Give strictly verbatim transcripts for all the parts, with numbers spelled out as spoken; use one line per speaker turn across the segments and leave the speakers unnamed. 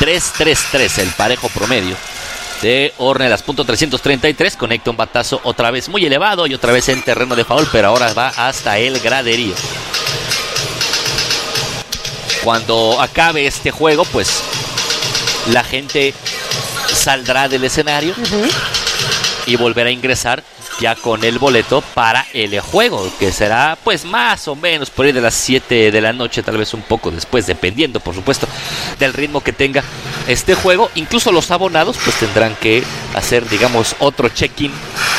tres tres tres el parejo promedio de Ornelas. Punto trescientos treinta y tres, conecta un batazo otra vez muy elevado y otra vez en terreno de foul, pero ahora va hasta el graderío. Cuando acabe este juego, pues la gente saldrá del escenario uh-huh. y volverá a ingresar ya con el boleto para el juego, que será pues más o menos por ahí de las siete de la noche, tal vez un poco después, dependiendo por supuesto del ritmo que tenga este juego. Incluso los abonados pues tendrán que hacer, digamos, otro check-in.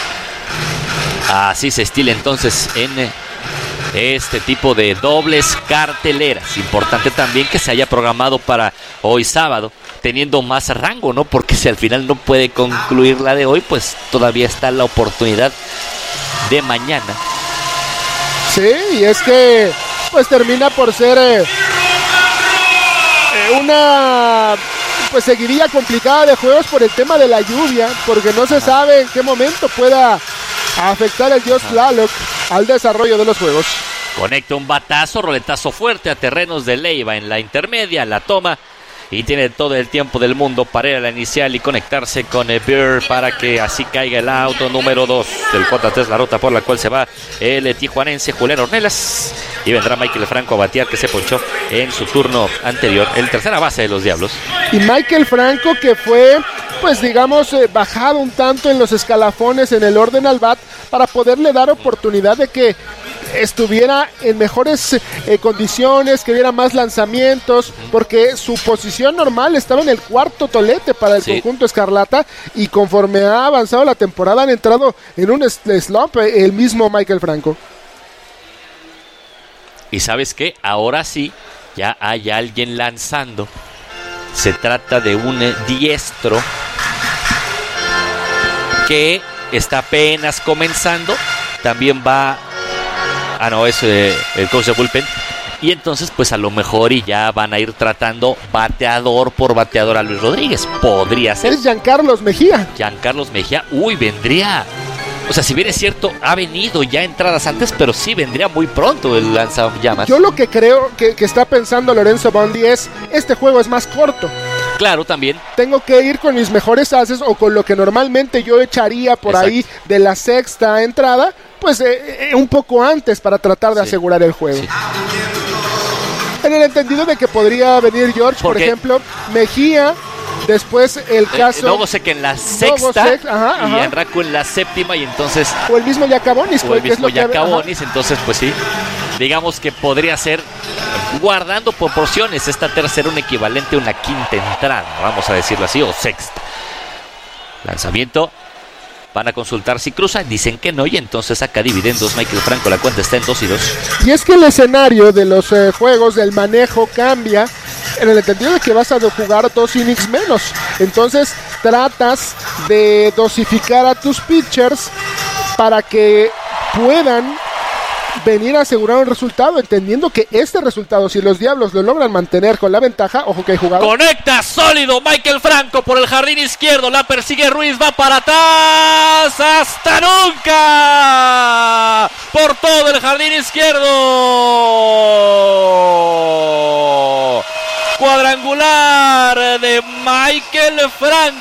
Así se estila entonces en este tipo de dobles carteleras. Importante también que se haya programado para hoy sábado, teniendo más rango, ¿no? Porque si al final no puede concluir la de hoy, pues todavía está la oportunidad de mañana.
Sí, y es que pues termina por ser eh, una pues seguiría complicada de juegos por el tema de la lluvia, porque no se sabe en qué momento pueda afectar el Dios Tlaloc al desarrollo de los juegos.
Conecta un batazo, roletazo fuerte a terrenos de Leiva en la intermedia, la toma y tiene todo el tiempo del mundo para ir a la inicial y conectarse con el Beer para que así caiga el auto número dos del J tres, la ruta por la cual se va el tijuanense Julián Ornelas, y vendrá Michael Franco a batear, que se ponchó en su turno anterior, el tercera base de los Diablos.
Y Michael Franco, que fue pues digamos eh, bajado un tanto en los escalafones en el orden al bat para poderle dar oportunidad de que estuviera en mejores eh, condiciones, que diera más lanzamientos, porque su posición normal estaba en el cuarto tolete para el sí. conjunto escarlata, y conforme ha avanzado la temporada han entrado en un slump eh, el mismo Michael Franco.
Y ¿sabes qué? Ahora sí, ya hay alguien lanzando. Se trata de un eh, diestro que está apenas comenzando. También va... Ah, no, es eh, el coach de bullpen. Y entonces, pues a lo mejor y ya van a ir tratando bateador por bateador a Luis Rodríguez. Podría ser.
Es Giancarlos Mejía.
Giancarlos Mejía. Uy, vendría. O sea, si bien es cierto, ha venido ya entradas antes, pero sí vendría muy pronto el lanzallamas.
Yo lo que creo que, que está pensando Lorenzo Bondi es, este juego es más corto.
Claro, también.
Tengo que ir con mis mejores haces o con lo que normalmente yo echaría por Exacto. ahí de la sexta entrada, pues eh, eh, un poco antes para tratar de sí. asegurar el juego. Sí. En el entendido de que podría venir George, por, por ejemplo, Mejía, después el caso...
Eh, luego sé que en la sexta sex, ajá, ajá. y Enraco en la séptima, y entonces...
O el mismo Yacabonis.
O el mismo Yacabonis, entonces pues sí, digamos que podría ser, guardando proporciones, esta tercera un equivalente a una quinta entrada, vamos a decirlo así, o sexta. Lanzamiento. Van a consultar si cruza, dicen que no, y entonces saca dividendos Michael Franco, la cuenta está en dos y dos.
Y es que el escenario de los eh, juegos, del manejo cambia, en el entendido de que vas a jugar dos innings menos, entonces tratas de dosificar a tus pitchers para que puedan venir a asegurar un resultado, entendiendo que este resultado, si los Diablos lo logran mantener con la ventaja, ojo que hay jugado.
Conecta sólido Michael Franco por el jardín izquierdo, la persigue Ruiz, va para atrás, hasta nunca, por todo el jardín izquierdo. Cuadrangular de Michael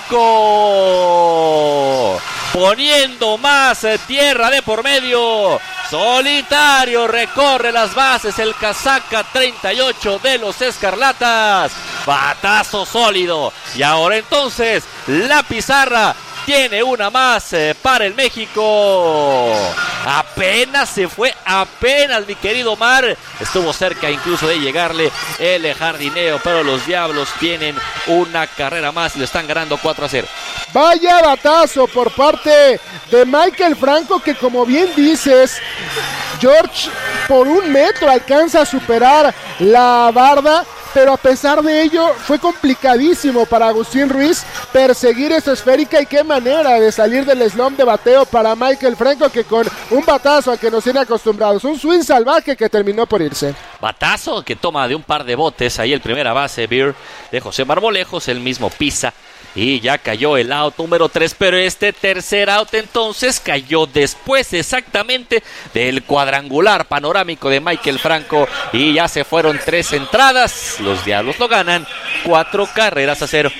Franco, poniendo más tierra de por medio. Solitario recorre las bases el casaca treinta y ocho de los Escarlatas. Batazo sólido. Y ahora entonces la pizarra tiene una más eh, para el México. Apenas se fue, apenas mi querido Omar. Estuvo cerca incluso de llegarle el jardineo, pero los Diablos tienen una carrera más y lo están ganando cuatro a cero.
Vaya batazo por parte de Michael Franco, que como bien dices, George por un metro alcanza a superar la barda, pero a pesar de ello fue complicadísimo para Agustín Ruiz perseguir esa esférica, y qué manera de salir del slump de bateo para Michael Franco, que con un batazo al que nos tiene acostumbrados, un swing salvaje que terminó por irse.
Batazo que toma de un par de botes ahí el primera base Beer de José Marmolejos, el mismo pisa. Y ya cayó el out número tres, pero este tercer out entonces cayó después exactamente del cuadrangular panorámico de Michael Franco, y ya se fueron tres entradas. Los Diablos lo ganan cuatro carreras a cero.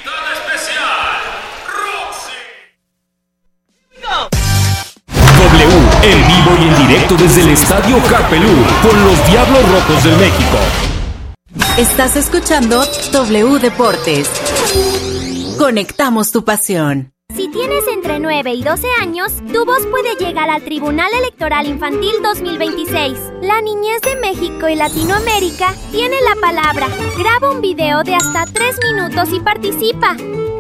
W, en vivo y en directo desde el Estadio Carpelú, con los Diablos Rojos del México.
Estás escuchando W Deportes. Conectamos tu pasión.
Si tienes entre nueve y doce años, tu voz puede llegar al Tribunal Electoral Infantil dos mil veintiséis. La niñez de México y Latinoamérica tiene la palabra. Graba un video de hasta tres minutos y participa.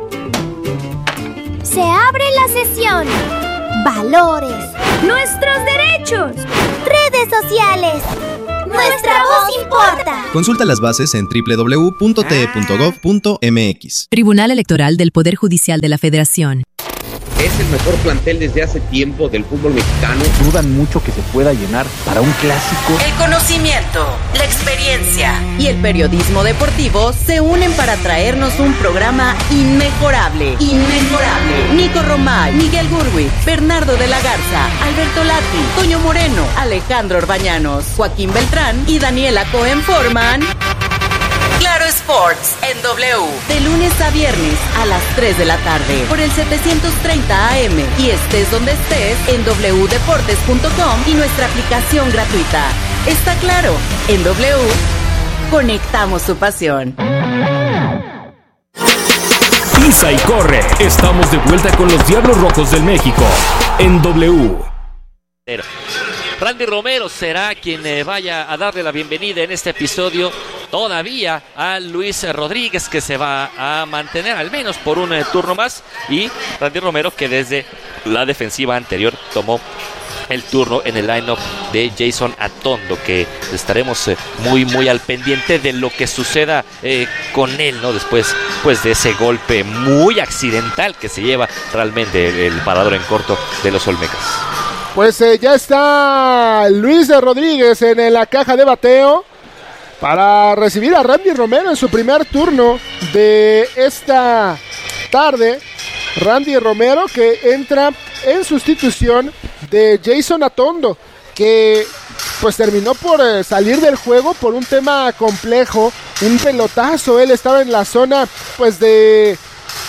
Se abre la sesión. Valores. Nuestros derechos. Redes sociales. Nuestra voz importa.
Consulta las bases en doble u doble u doble u punto t e punto gov punto m x.
Tribunal Electoral del Poder Judicial de la Federación.
Es el mejor plantel desde hace tiempo del fútbol mexicano.
Dudan mucho que se pueda llenar para un clásico.
El conocimiento, la experiencia y el periodismo deportivo se unen para traernos un programa inmejorable. Inmejorable. Nico Romay, Miguel Gurwitz, Bernardo de la Garza, Alberto Lati, Toño Moreno, Alejandro Orbañanos, Joaquín Beltrán y Daniela Cohen forman Claro Sports en W, de lunes a viernes a las tres de la tarde por el setecientos treinta A M y estés donde estés en doble u deportes punto com y nuestra aplicación gratuita. Está claro, en W conectamos tu pasión.
Pisa y corre, estamos de vuelta con los Diablos Rojos del México en W.
Randy Romero será quien eh, vaya a darle la bienvenida en este episodio todavía a Luis Rodríguez, que se va a mantener al menos por un eh, turno más, y Randy Romero, que desde la defensiva anterior tomó el turno en el line-up de Jason Atondo, que estaremos eh, muy muy al pendiente de lo que suceda eh, con él, ¿no? Después pues de ese golpe muy accidental que se lleva realmente el, el parador en corto de los Olmecas.
Pues eh, ya está Luis Rodríguez en la caja de bateo para recibir a Randy Romero en su primer turno de esta tarde. Randy Romero, que entra en sustitución de Jason Atondo, que pues terminó por eh, salir del juego por un tema complejo, un pelotazo. Él estaba en la zona pues de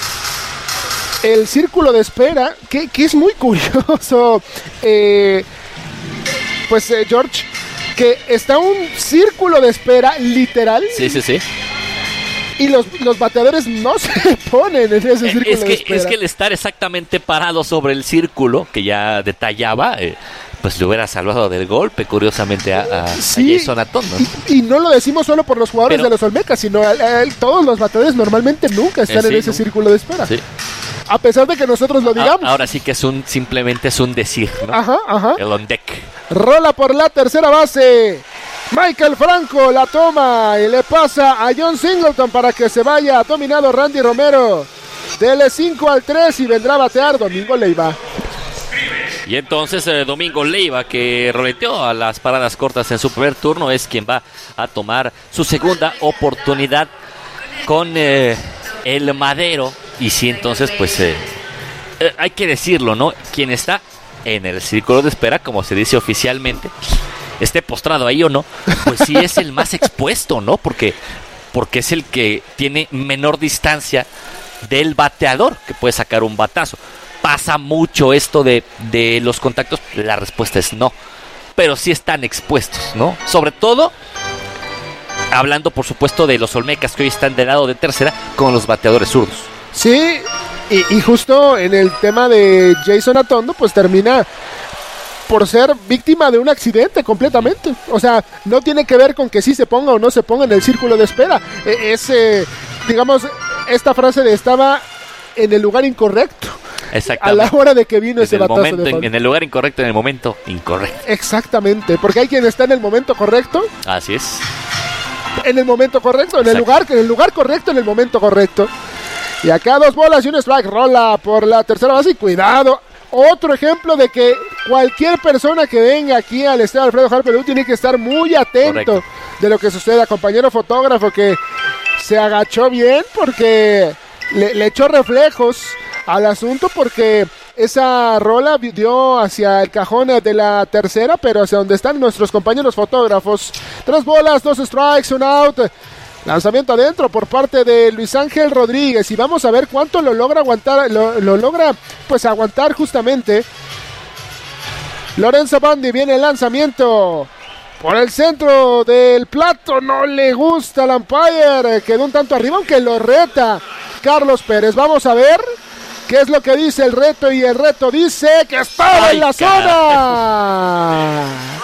el círculo de espera, que, que es muy curioso, eh, pues eh, George, que está un círculo de espera literal.
Sí, sí, sí.
Y los, los bateadores no se ponen en ese círculo
es que,
de espera.
Es que el estar exactamente parado sobre el círculo, que ya detallaba, eh, pues le hubiera salvado del golpe, curiosamente, a, a,
sí,
a Jason Atondo.
Y, y no lo decimos solo por los jugadores Pero, de los Olmecas, sino a, a, a, todos los bateadores normalmente nunca están eh, sí, en ese no. círculo de espera. Sí. A pesar de que nosotros lo digamos.
Ahora sí que es un simplemente es un decir, ¿no?
Ajá, ajá.
El on deck.
Rola por la tercera base. Michael Franco la toma y le pasa a John Singleton para que se vaya. Ha dominado Randy Romero. Dele cinco al tres y vendrá a batear Domingo Leiva.
Y entonces eh, Domingo Leiva, que roleteó a las paradas cortas en su primer turno, es quien va a tomar su segunda oportunidad con eh, el Madero. Y sí, entonces, pues, eh, eh, hay que decirlo, ¿no? Quien está en el círculo de espera, como se dice oficialmente, esté postrado ahí o no, pues sí es el más expuesto, ¿no? Porque, porque es el que tiene menor distancia del bateador, que puede sacar un batazo. ¿Pasa mucho esto de, de los contactos? La respuesta es no. Pero sí están expuestos, ¿no? Sobre todo hablando, por supuesto, de los Olmecas, que hoy están del lado de tercera con los bateadores zurdos.
Sí, y, y justo en el tema de Jason Atondo, pues termina por ser víctima de un accidente completamente. O sea, no tiene que ver con que sí se ponga o no se ponga en el círculo de espera. Es, eh, digamos, esta frase de estaba en el lugar incorrecto.
Exactamente.
A la hora de que vino
en
ese
el
batazo
momento,
de
en, en el lugar incorrecto, en el momento incorrecto.
Exactamente, porque hay quien está en el momento correcto.
Así es.
En el momento correcto, en
Exacto.
el lugar, en el lugar correcto, en el momento correcto. Y acá dos bolas y un strike, rola por la tercera base y cuidado. Otro ejemplo de que cualquier persona que venga aquí al estadio Alfredo Harper tiene que estar muy atento Correcto. de lo que suceda. Compañero fotógrafo que se agachó bien porque le, le echó reflejos al asunto, porque esa rola dio hacia el cajón de la tercera, pero hacia donde están nuestros compañeros fotógrafos. Tres bolas, dos strikes, un out. Lanzamiento adentro por parte de Luis Ángel Rodríguez y vamos a ver cuánto lo logra aguantar, lo, lo logra pues aguantar justamente. Lorenzo Bandi, viene el lanzamiento por el centro del plato, no le gusta al umpire, quedó un tanto arriba aunque lo reta Carlos Pérez. Vamos a ver qué es lo que dice el reto y el reto dice que estaba Ay, en la caray. zona.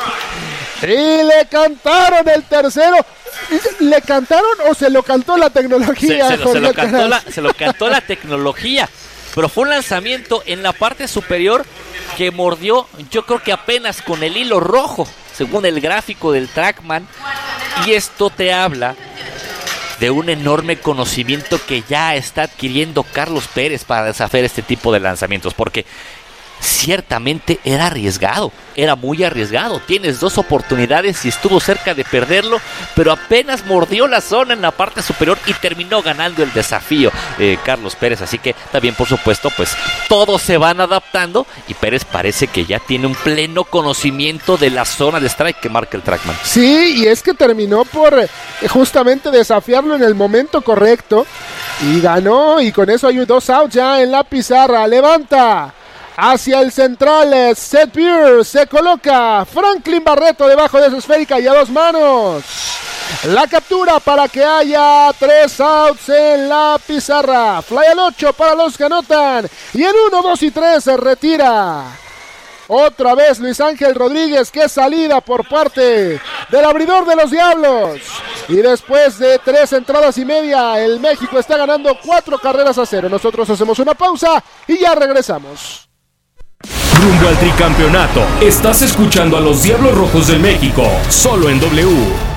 Y le cantaron el tercero. ¿Le cantaron o se lo cantó la tecnología?
Se, se, lo, se, lo, cantó la, se lo cantó la tecnología. Pero fue un lanzamiento en la parte superior que mordió, yo creo que apenas con el hilo rojo, según el gráfico del TrackMan. Y esto te habla de un enorme conocimiento que ya está adquiriendo Carlos Pérez para desafiar este tipo de lanzamientos. Porque ciertamente era arriesgado, era muy arriesgado. Tienes dos oportunidades y estuvo cerca de perderlo, pero apenas mordió la zona en la parte superior y terminó ganando el desafío eh, Carlos Pérez. Así que también, por supuesto, pues todos se van adaptando y Pérez parece que ya tiene un pleno conocimiento de la zona de strike que marca el TrackMan.
Sí, y es que terminó por eh, justamente desafiarlo en el momento correcto y ganó, y con eso hay dos outs ya en la pizarra. Levanta hacia el central, Seth Pierce, se coloca Franklin Barreto debajo de su esférica y a dos manos. La captura para que haya tres outs en la pizarra. Fly al ocho para los que anotan. Y en uno, dos y tres se retira. Otra vez Luis Ángel Rodríguez, qué salida por parte del abridor de los Diablos. Y después de tres entradas y media, el México está ganando cuatro carreras a cero. Nosotros hacemos una pausa y ya regresamos.
Rumbo al tricampeonato. Estás escuchando a los Diablos Rojos del México, solo en W.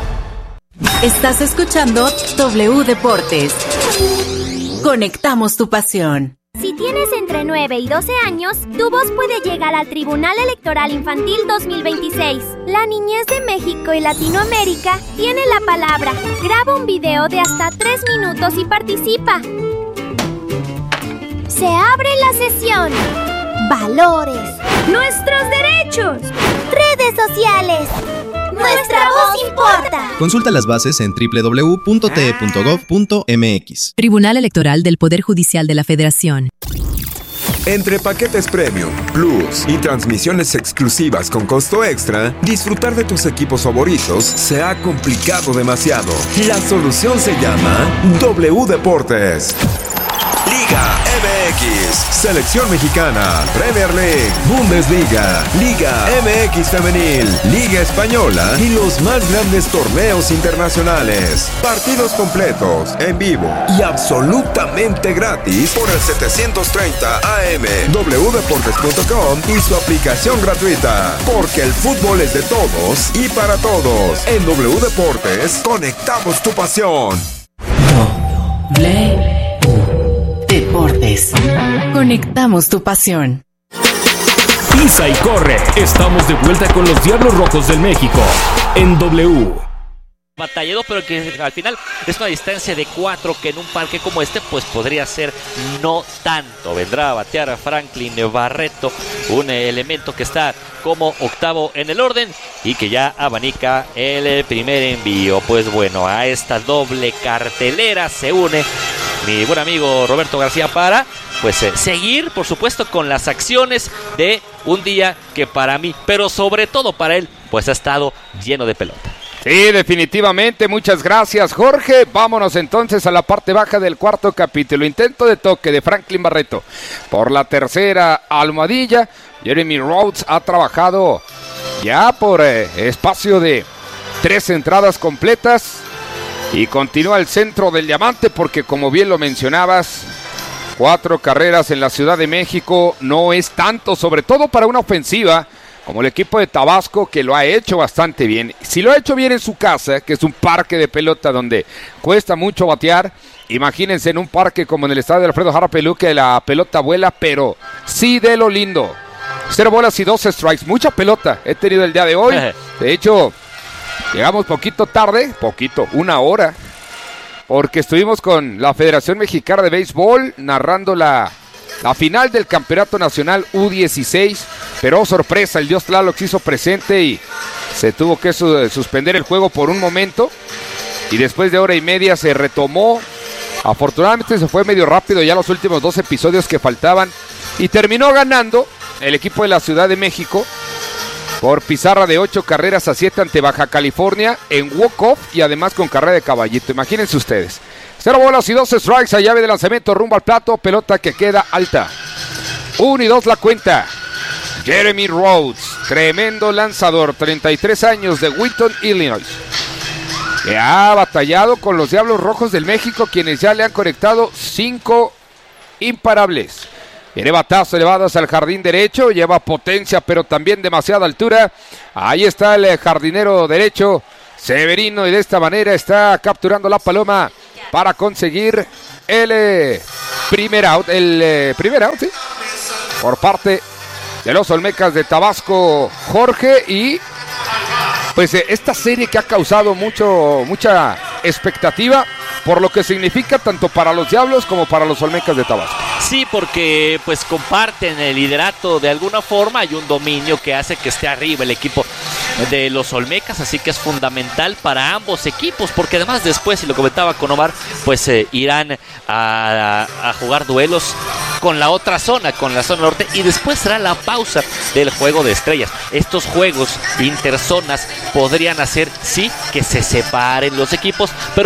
Estás escuchando W Deportes. Conectamos tu pasión.
Si tienes entre nueve y doce años, tu voz puede llegar al Tribunal Electoral Infantil dos mil veintiséis. La niñez de México y Latinoamérica tiene la palabra. Graba un video de hasta tres minutos y participa. Se abre la sesión. Valores. Nuestros derechos. Redes sociales. Nuestra voz importa.
Consulta las bases en doble u doble u doble u punto t e punto gov punto m x.
Tribunal Electoral del Poder Judicial de la Federación.
Entre paquetes Premium, Plus y transmisiones exclusivas con costo extra, disfrutar de tus equipos favoritos se ha complicado demasiado. La solución se llama W Deportes. Liga M X, Selección Mexicana, Premier League, Bundesliga, Liga M X Femenil, Liga Española y los más grandes torneos internacionales. Partidos completos, en vivo y absolutamente gratis por el setecientos treinta A M, doble u deportes punto com y su aplicación gratuita. Porque el fútbol es de todos y para todos. En W Deportes, conectamos tu pasión.
W Deportes. Conectamos tu pasión.
Pisa y corre. Estamos de vuelta con los Diablos Rojos del México en W.
Batallado, pero que al final es una distancia de cuatro que en un parque como este pues podría ser no tanto. Vendrá a batear a Franklin Barreto, un elemento que está como octavo en el orden y que ya abanica el primer envío. Pues bueno, a esta doble cartelera se une mi buen amigo Roberto García para pues eh, seguir, por supuesto, con las acciones de un día que para mí, pero sobre todo para él, pues ha estado lleno de pelota.
Sí, definitivamente, muchas gracias, Jorge. Vámonos entonces a la parte baja del cuarto capítulo. Intento de toque de Franklin Barreto por la tercera almohadilla. Jeremy Rhodes ha trabajado ya por eh, espacio de tres entradas completas y continúa el centro del diamante porque, como bien lo mencionabas, cuatro carreras en la Ciudad de México no es tanto, sobre todo para una ofensiva como el equipo de Tabasco, que lo ha hecho bastante bien. Si lo ha hecho bien en su casa, que es un parque de pelota donde cuesta mucho batear, imagínense en un parque como en el estadio de Alfredo Jara Pelú, que la pelota vuela, pero sí de lo lindo. Cero bolas y dos strikes, mucha pelota he tenido el día de hoy. De hecho, llegamos poquito tarde, poquito, una hora, porque estuvimos con la Federación Mexicana de Béisbol narrando la... la final del Campeonato Nacional U dieciséis, pero sorpresa, el Dios Tlaloc se hizo presente y se tuvo que su- suspender el juego por un momento. y después de hora y media se retomó. Afortunadamente se fue medio rápido ya los últimos dos episodios que faltaban y terminó ganando el equipo de la Ciudad de México por pizarra de ocho carreras a siete ante Baja California en walk-off y además con carrera de caballito. Imagínense ustedes. Cero bolas y dos strikes a llave de lanzamiento rumbo al plato, pelota que queda alta. Uno y dos la cuenta. Jeremy Rhodes, tremendo lanzador, treinta y tres años, de Winton, Illinois, que ha batallado con los Diablos Rojos del México, quienes ya le han conectado cinco imparables. Tiene batazos elevados al jardín derecho, lleva potencia pero también demasiada altura. Ahí está el jardinero derecho, Severino, y de esta manera está capturando la paloma para conseguir el eh, primer out, el eh, primer out, ¿sí? Por parte de los Olmecas de Tabasco, Jorge, y pues eh, esta serie que ha causado mucho, mucha expectativa por lo que significa tanto para los Diablos como para los Olmecas de Tabasco.
Sí, porque pues comparten el liderato de alguna forma, hay un dominio que hace que esté arriba el equipo de los Olmecas, así que es fundamental para ambos equipos, porque además después, y lo comentaba con Omar, pues eh, irán a, a jugar duelos con la otra zona, con la zona norte, y después será la pausa del juego de estrellas. Estos juegos interzonas podrían hacer, sí, que se separen los equipos, pero